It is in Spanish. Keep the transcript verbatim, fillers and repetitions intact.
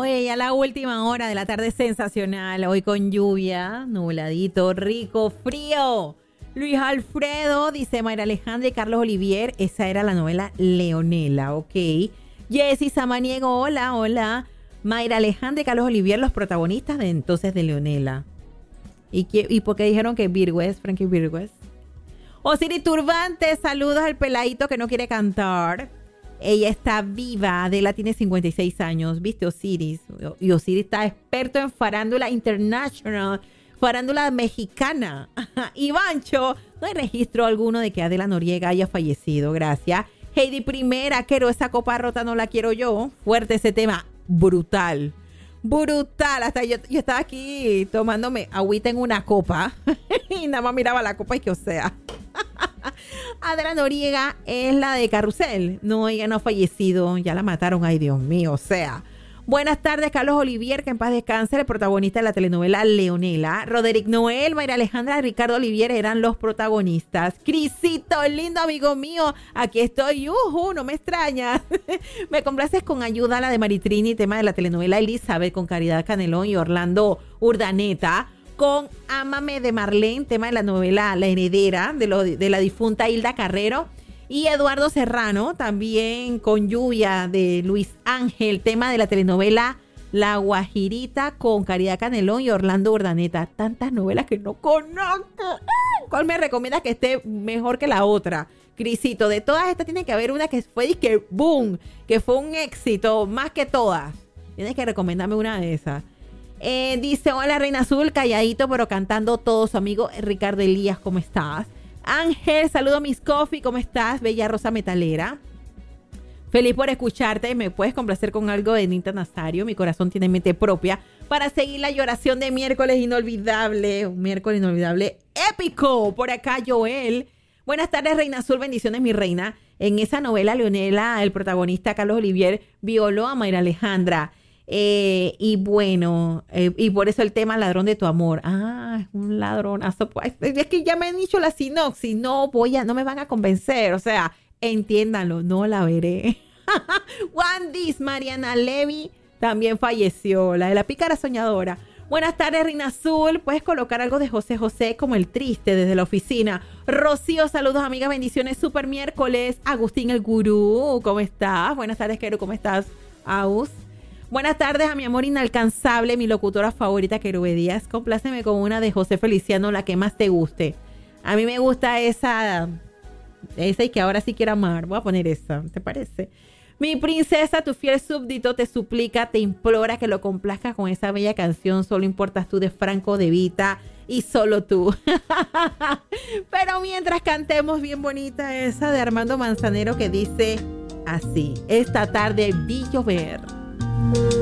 Oye, ya la última hora de la tarde sensacional. Hoy con lluvia, nubladito, rico, frío. Luis Alfredo, dice Mayra Alejandra y Carlos Olivier. Esa era la novela Leonela, ok. Jessy Samaniego, hola, hola. Mayra Alejandra y Carlos Olivier, los protagonistas de entonces de Leonela. ¿Y, qué, y por qué dijeron que Virgües, Frankie Virgües? Osiris Turbante, saludos al peladito que no quiere cantar. Ella está viva, Adela tiene cincuenta y seis años, ¿viste Osiris? Y Osiris está experto en farándula international, farándula mexicana. Ivancho, no hay registro alguno de que Adela Noriega haya fallecido, gracias. Heidi Primera, quiero esa copa rota, no la quiero yo. Fuerte ese tema, brutal. Brutal, hasta yo, yo estaba aquí tomándome agüita en una copa y nada más miraba la copa y que o sea... Adela Noriega es la de Carrusel. No, ella no ha fallecido, ya la mataron, ay Dios mío, o sea. Buenas tardes, Carlos Olivier, que en paz descanse, el protagonista de la telenovela Leonela. Roderick Noel, Mayra Alejandra y Ricardo Olivier eran los protagonistas. Crisito, lindo amigo mío, aquí estoy, uhu, no me extrañas. Me complaces con Ayuda, la de Maritrini, tema de la telenovela Elizabeth con Caridad Canelón y Orlando Urdaneta. Con Ámame de Marlene, tema de la novela La Heredera, de, lo, de la difunta Hilda Carrero. Y Eduardo Serrano, también con Lluvia, de Luis Ángel, tema de la telenovela La Guajirita, con Caridad Canelón y Orlando Urdaneta. Tantas novelas que no conozco. ¿Cuál me recomiendas que esté mejor que la otra? Crisito, de todas estas tiene que haber una que fue disque boom, que fue un éxito, más que todas. Tienes que recomendarme una de esas. Eh, dice, hola Reina Azul, calladito pero cantando todo, su amigo Ricardo Elías, ¿cómo estás? Ángel, saludo Miss Coffee, ¿cómo estás? Bella Rosa Metalera. Feliz por escucharte, me puedes complacer con algo de Nita Nazario, mi corazón tiene mente propia, para seguir la lloración de miércoles inolvidable, un miércoles inolvidable épico. Por acá Joel, buenas tardes Reina Azul, bendiciones mi reina. En esa novela Leonela, el protagonista Carlos Olivier violó a Mayra Alejandra. Eh, y bueno, eh, y por eso el tema ladrón de tu amor. Ah, es un ladronazo. Pues, es que ya me han dicho la sinopsis. No voy a, no me van a convencer. O sea, entiéndanlo, no la veré. Wandis, Mariana Levy también falleció, la de la pícara soñadora. Buenas tardes, Reina Azul. Puedes colocar algo de José José como el triste desde la oficina. Rocío, saludos, amigas, bendiciones. Super miércoles. Agustín el gurú, ¿cómo estás? Buenas tardes, Quero, ¿cómo estás? Aus. Buenas tardes a mi amor inalcanzable, mi locutora favorita, Querube Díaz. Compláceme con una de José Feliciano, la que más te guste. A mí me gusta esa, esa y que ahora sí quiero amar. Voy a poner esa, ¿te parece? Mi princesa, tu fiel súbdito, te suplica, te implora que lo complazcas con esa bella canción. Solo importas tú, de Franco De Vita y solo tú. Pero mientras cantemos bien bonita esa de Armando Manzanero que dice así: esta tarde vi llover.